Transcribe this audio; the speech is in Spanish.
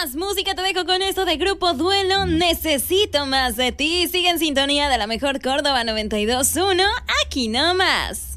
más música te dejo con esto de Grupo Duelo. Necesito más de ti. Sigue en sintonía de la mejor Córdoba 92.1. Aquí nomás.